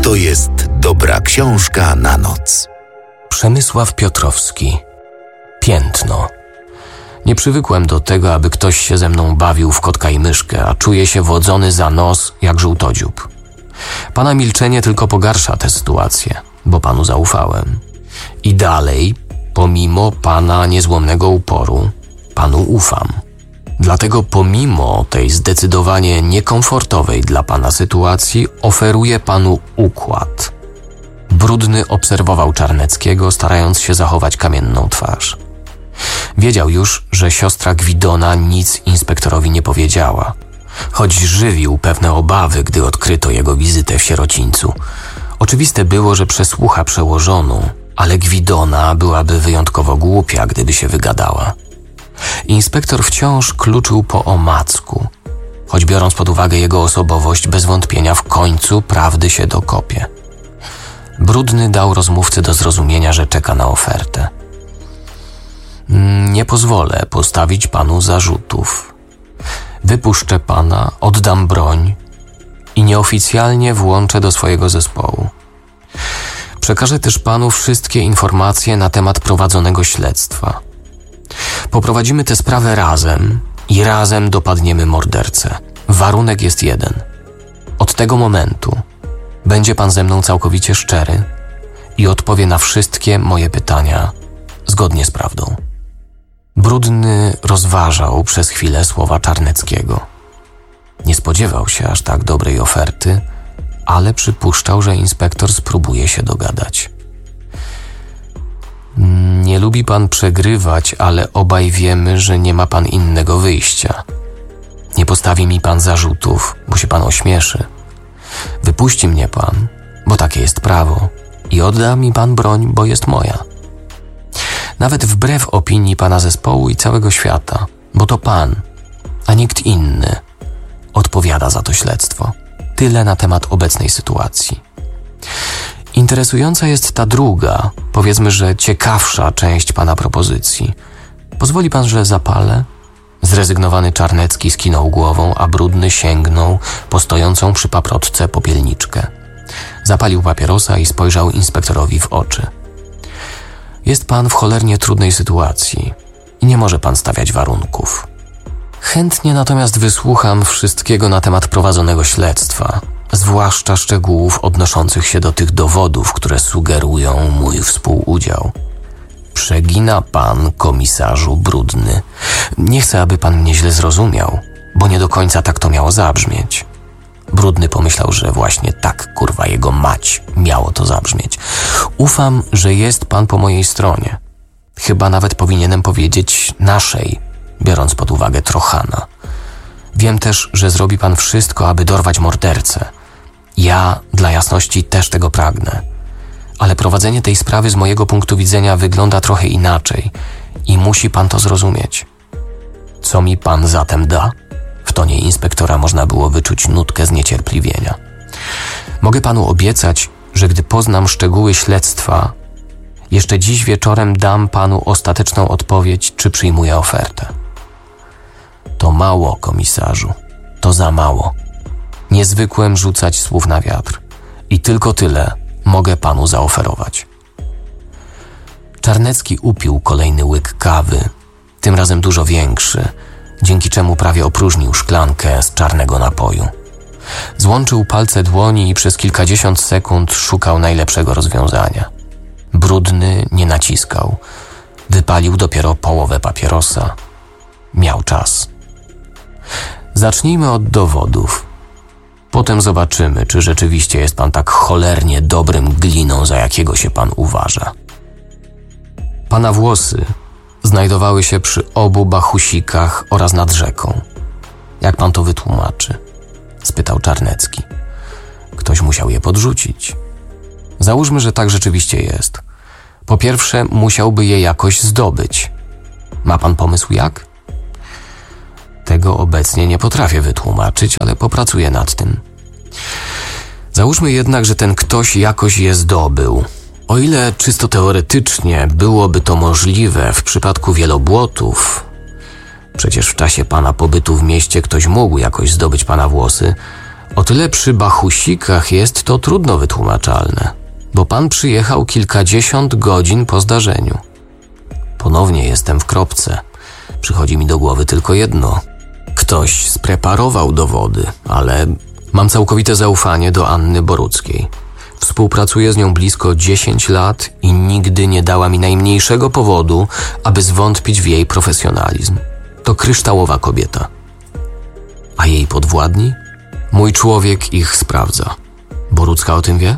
To jest dobra książka na noc. Przemysław Piotrowski. Piętno. Nie przywykłem do tego, aby ktoś się ze mną bawił w kotka i myszkę, a czuję się wodzony za nos jak żółtodziób. Pana milczenie tylko pogarsza tę sytuację, bo panu zaufałem. I dalej, pomimo pana niezłomnego uporu, panu ufam. Dlatego pomimo tej zdecydowanie niekomfortowej dla pana sytuacji oferuję panu układ. Brudny obserwował Czarneckiego, starając się zachować kamienną twarz. Wiedział już, że siostra Gwidona nic inspektorowi nie powiedziała, choć żywił pewne obawy, gdy odkryto jego wizytę w sierocińcu. Oczywiste było, że przesłucha przełożoną, ale Gwidona byłaby wyjątkowo głupia, gdyby się wygadała. Inspektor wciąż kluczył po omacku, choć biorąc pod uwagę jego osobowość, bez wątpienia w końcu prawdy się dokopie. Brudny dał rozmówcy do zrozumienia, że czeka na ofertę. Nie pozwolę postawić panu zarzutów. Wypuszczę pana, oddam broń i nieoficjalnie włączę do swojego zespołu. Przekażę też panu wszystkie informacje na temat prowadzonego śledztwa. Poprowadzimy tę sprawę razem i razem dopadniemy mordercę. Warunek jest jeden. Od tego momentu będzie pan ze mną całkowicie szczery i odpowie na wszystkie moje pytania zgodnie z prawdą. Brudny rozważał przez chwilę słowa Czarneckiego. Nie spodziewał się aż tak dobrej oferty, ale przypuszczał, że inspektor spróbuje się dogadać. Nie lubi pan przegrywać, ale obaj wiemy, że nie ma pan innego wyjścia. Nie postawi mi pan zarzutów, bo się pan ośmieszy. Wypuści mnie pan, bo takie jest prawo, i odda mi pan broń, bo jest moja. Nawet wbrew opinii pana zespołu i całego świata, bo to pan, a nikt inny, odpowiada za to śledztwo. Tyle na temat obecnej sytuacji. Interesująca jest ta druga, powiedzmy, że ciekawsza część pana propozycji. Pozwoli pan, że zapalę? Zrezygnowany Czarnecki skinął głową, a Brudny sięgnął po stojącą przy paprotce popielniczkę. Zapalił papierosa i spojrzał inspektorowi w oczy. Jest pan w cholernie trudnej sytuacji i nie może pan stawiać warunków. Chętnie natomiast wysłucham wszystkiego na temat prowadzonego śledztwa, zwłaszcza szczegółów odnoszących się do tych dowodów, które sugerują mój współudział. Przegina pan, komisarzu Brudny. Nie chcę, aby pan mnie źle zrozumiał, bo nie do końca tak to miało zabrzmieć. Brudny pomyślał, że właśnie tak, kurwa jego mać, miało to zabrzmieć. Ufam, że jest pan po mojej stronie. Chyba nawet powinienem powiedzieć naszej, biorąc pod uwagę Trochana. Wiem też, że zrobi pan wszystko, aby dorwać mordercę. Ja, dla jasności, też tego pragnę. Ale prowadzenie tej sprawy z mojego punktu widzenia wygląda trochę inaczej i musi pan to zrozumieć. Co mi pan zatem da? W tonie inspektora można było wyczuć nutkę zniecierpliwienia. Mogę panu obiecać, że gdy poznam szczegóły śledztwa, jeszcze dziś wieczorem dam panu ostateczną odpowiedź, czy przyjmuję ofertę. To mało, komisarzu. To za mało. Nie zwykłem rzucać słów na wiatr. I tylko tyle mogę panu zaoferować. Czarnecki upił kolejny łyk kawy, tym razem dużo większy, dzięki czemu prawie opróżnił szklankę z czarnego napoju. Złączył palce dłoni i przez kilkadziesiąt sekund szukał najlepszego rozwiązania. Brudny nie naciskał. Wypalił dopiero połowę papierosa. Miał czas. Zacznijmy od dowodów. Potem zobaczymy, czy rzeczywiście jest pan tak cholernie dobrym gliną, za jakiego się pan uważa. Pana włosy znajdowały się przy obu bachusikach oraz nad rzeką. Jak pan to wytłumaczy? Spytał Czarnecki. Ktoś musiał je podrzucić. Załóżmy, że tak rzeczywiście jest. Po pierwsze, musiałby je jakoś zdobyć. Ma pan pomysł jak? Tego obecnie nie potrafię wytłumaczyć, ale popracuję nad tym. Załóżmy jednak, że ten ktoś jakoś je zdobył. O ile czysto teoretycznie byłoby to możliwe w przypadku wielobłotów, przecież w czasie pana pobytu w mieście ktoś mógł jakoś zdobyć pana włosy, O tyle przy Bachusikach jest to trudno wytłumaczalne, bo pan przyjechał kilkadziesiąt godzin po zdarzeniu. Ponownie jestem w kropce. Przychodzi mi do głowy tylko jedno. Ktoś spreparował dowody, ale mam całkowite zaufanie do Anny Boruckiej. Współpracuję z nią blisko 10 lat i nigdy nie dała mi najmniejszego powodu, aby zwątpić w jej profesjonalizm. To kryształowa kobieta. A jej podwładni? Mój człowiek ich sprawdza. Borucka o tym wie?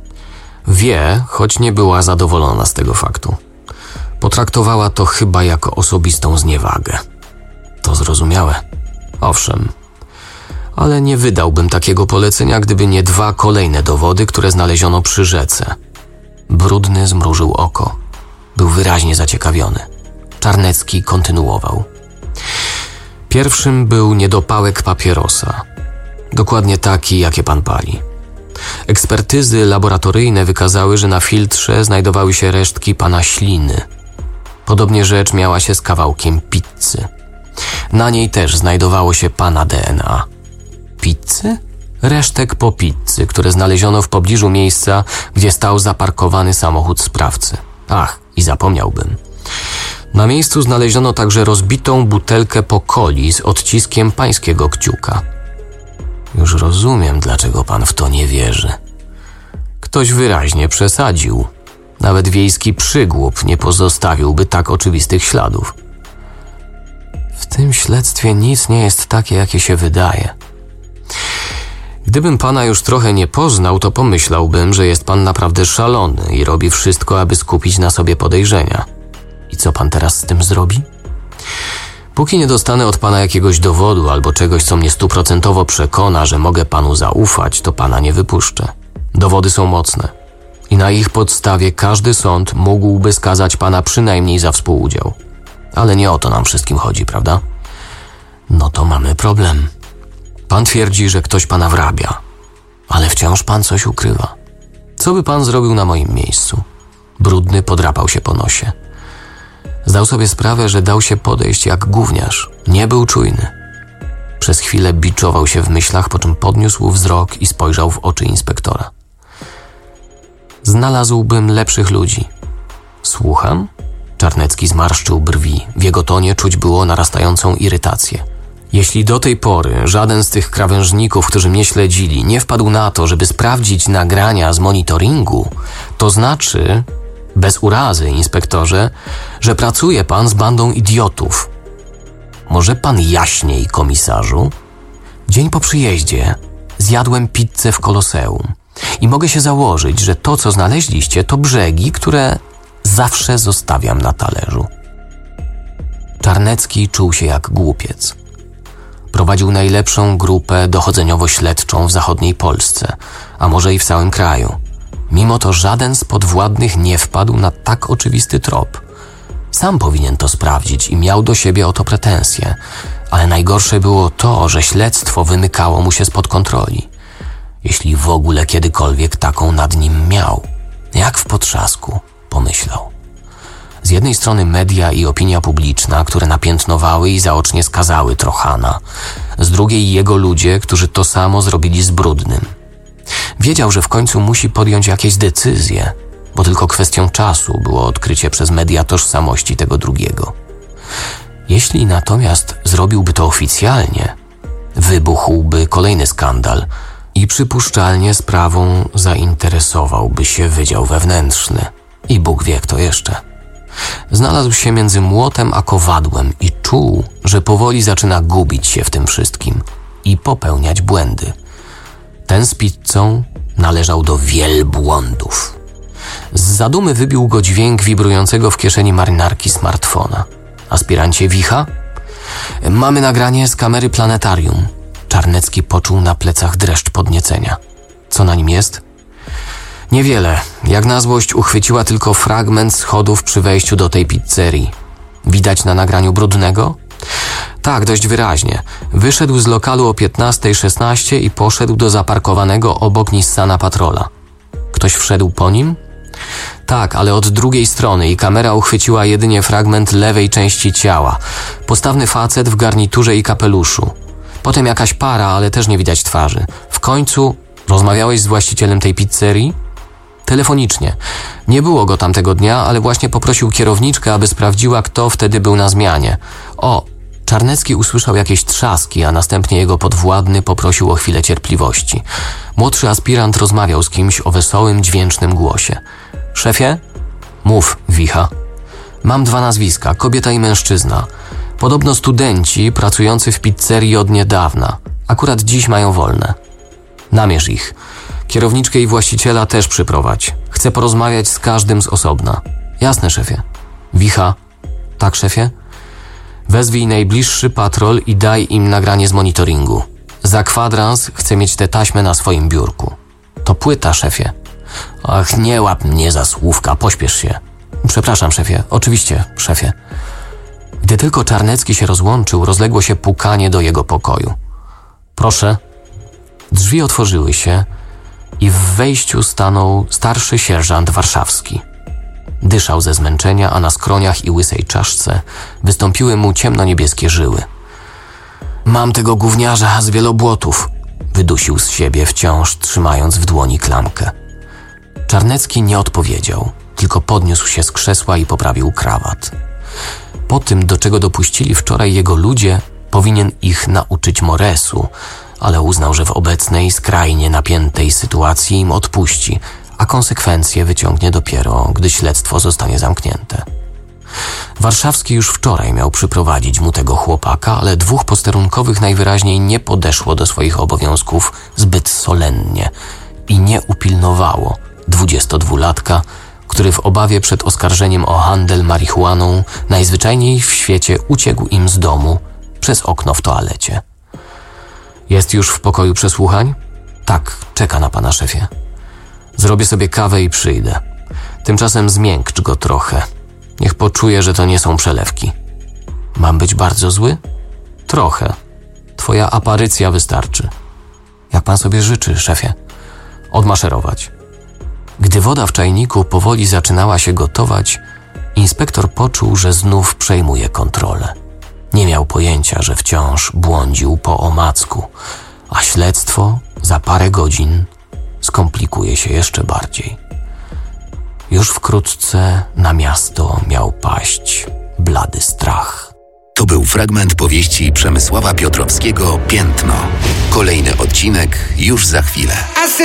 Wie, choć nie była zadowolona z tego faktu. Potraktowała to chyba jako osobistą zniewagę. To zrozumiałe. Owszem, ale nie wydałbym takiego polecenia, gdyby nie 2 kolejne dowody, które znaleziono przy rzece. Brudny zmrużył oko. Był wyraźnie zaciekawiony. Czarnecki kontynuował. Pierwszym był niedopałek papierosa. Dokładnie taki, jakie pan pali. Ekspertyzy laboratoryjne wykazały, że na filtrze znajdowały się resztki pana śliny. Podobnie rzecz miała się z kawałkiem pizzy. Na niej też znajdowało się pana DNA. Pizzy? Resztek po pizzy, które znaleziono w pobliżu miejsca, gdzie stał zaparkowany samochód sprawcy. Ach, i zapomniałbym. Na miejscu znaleziono także rozbitą butelkę po coli z odciskiem pańskiego kciuka. Już rozumiem, dlaczego pan w to nie wierzy. Ktoś wyraźnie przesadził. Nawet wiejski przygłup nie pozostawiłby tak oczywistych śladów. W tym śledztwie nic nie jest takie, jakie się wydaje. Gdybym pana już trochę nie poznał, to pomyślałbym, że jest pan naprawdę szalony i robi wszystko, aby skupić na sobie podejrzenia. I co pan teraz z tym zrobi? Póki nie dostanę od pana jakiegoś dowodu albo czegoś, co mnie 100% przekona, że mogę panu zaufać, to pana nie wypuszczę. Dowody są mocne i na ich podstawie każdy sąd mógłby skazać pana przynajmniej za współudział. Ale nie o to nam wszystkim chodzi, prawda? No to mamy problem. Pan twierdzi, że ktoś pana wrabia, ale wciąż pan coś ukrywa. Co by pan zrobił na moim miejscu? Brudny podrapał się po nosie. Zdał sobie sprawę, że dał się podejść jak gówniarz. Nie był czujny. Przez chwilę biczował się w myślach, po czym podniósł wzrok i spojrzał w oczy inspektora. Znalazłbym lepszych ludzi. Słucham? Czarnecki zmarszczył brwi. W jego tonie czuć było narastającą irytację. Jeśli do tej pory żaden z tych krawężników, którzy mnie śledzili, nie wpadł na to, żeby sprawdzić nagrania z monitoringu, to znaczy, bez urazy, inspektorze, że pracuje pan z bandą idiotów. Może pan jaśniej, komisarzu? Dzień po przyjeździe zjadłem pizzę w Koloseum i mogę się założyć, że to, co znaleźliście, to brzegi, które zawsze zostawiam na talerzu. Czarnecki czuł się jak głupiec. Prowadził najlepszą grupę dochodzeniowo-śledczą w zachodniej Polsce, a może i w całym kraju. Mimo to żaden z podwładnych nie wpadł na tak oczywisty trop. Sam powinien to sprawdzić i miał do siebie o to pretensje, ale najgorsze było to, że śledztwo wymykało mu się spod kontroli. Jeśli w ogóle kiedykolwiek taką nad nim miał. Jak w potrzasku, pomyślał. Z jednej strony media i opinia publiczna, które napiętnowały i zaocznie skazały Trochana. Z drugiej jego ludzie, którzy to samo zrobili z Brudnym. Wiedział, że w końcu musi podjąć jakieś decyzje, bo tylko kwestią czasu było odkrycie przez media tożsamości tego drugiego. Jeśli natomiast zrobiłby to oficjalnie, wybuchłby kolejny skandal i przypuszczalnie sprawą zainteresowałby się Wydział Wewnętrzny i Bóg wie kto jeszcze. Znalazł się między młotem a kowadłem i czuł, że powoli zaczyna gubić się w tym wszystkim i popełniać błędy. Ten z pizzą należał do wielbłądów. Z zadumy wybił go dźwięk wibrującego w kieszeni marynarki smartfona. Aspirancie Wicha? Mamy nagranie z kamery planetarium. Czarnecki poczuł na plecach dreszcz podniecenia. Co na nim jest? Niewiele. Jak na złość uchwyciła tylko fragment schodów przy wejściu do tej pizzerii. Widać na nagraniu Brudnego? Tak, dość wyraźnie. Wyszedł z lokalu o 15:16 i poszedł do zaparkowanego obok Nissana Patrola. Ktoś wszedł po nim? Tak, ale od drugiej strony i kamera uchwyciła jedynie fragment lewej części ciała. Postawny facet w garniturze i kapeluszu. Potem jakaś para, ale też nie widać twarzy. W końcu rozmawiałeś z właścicielem tej pizzerii? Telefonicznie. Nie było go tamtego dnia, ale właśnie poprosił kierowniczkę, aby sprawdziła, kto wtedy był na zmianie. Czarnecki usłyszał jakieś trzaski, a następnie jego podwładny poprosił o chwilę cierpliwości. Młodszy aspirant rozmawiał z kimś o wesołym, dźwięcznym głosie. Szefie? Mów, wicha. Mam 2 nazwiska, kobieta i mężczyzna. Podobno studenci pracujący w pizzerii od niedawna. Akurat dziś mają wolne. Namierz ich. Kierowniczkę i właściciela też przyprowadź. Chcę porozmawiać z każdym z osobna. Jasne, szefie. Wicha. Tak, szefie? Wezwij najbliższy patrol i daj im nagranie z monitoringu. Za kwadrans chcę mieć tę taśmę na swoim biurku. To płyta, szefie. Ach, nie łap mnie za słówka, pośpiesz się. Przepraszam, szefie. Oczywiście, szefie. Gdy tylko Czarnecki się rozłączył, rozległo się pukanie do jego pokoju. Proszę. Drzwi otworzyły się i w wejściu stanął starszy sierżant warszawski. Dyszał ze zmęczenia, a na skroniach i łysej czaszce wystąpiły mu ciemnoniebieskie żyły. Mam tego gówniarza z Wielobłotów, wydusił z siebie, wciąż trzymając w dłoni klamkę. Czarnecki nie odpowiedział, tylko podniósł się z krzesła i poprawił krawat. Po tym, do czego dopuścili wczoraj jego ludzie, powinien ich nauczyć moresu, ale uznał, że w obecnej, skrajnie napiętej sytuacji im odpuści, a konsekwencje wyciągnie dopiero, gdy śledztwo zostanie zamknięte. Warszawski już wczoraj miał przyprowadzić mu tego chłopaka, ale 2 posterunkowych najwyraźniej nie podeszło do swoich obowiązków zbyt solennie i nie upilnowało 22-latka, który w obawie przed oskarżeniem o handel marihuaną najzwyczajniej w świecie uciekł im z domu przez okno w toalecie. Jest już w pokoju przesłuchań? Tak, czeka na pana, szefie. Zrobię sobie kawę i przyjdę. Tymczasem zmiękcz go trochę. Niech poczuje, że to nie są przelewki. Mam być bardzo zły? Trochę. Twoja aparycja wystarczy. Jak pan sobie życzy, szefie? Odmaszerować. Gdy woda w czajniku powoli zaczynała się gotować, inspektor poczuł, że znów przejmuje kontrolę. Nie miał pojęcia, że wciąż błądził po omacku, a śledztwo za parę godzin skomplikuje się jeszcze bardziej. Już wkrótce na miasto miał paść blady strach. To był fragment powieści Przemysława Piotrowskiego Piętno. Kolejny odcinek już za chwilę.